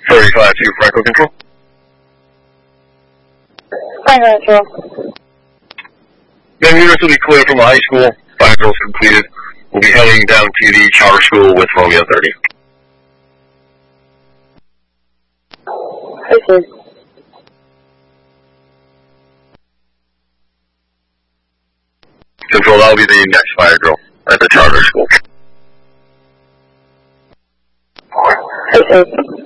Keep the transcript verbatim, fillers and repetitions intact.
thirty-five two Franco Control. Franco Control. Then units will be clear from the high school. Fire drill's completed. We'll be heading down to the charter school with Romeo thirty. Okay. Control, that will be the next fire drill at the charter school. Okay.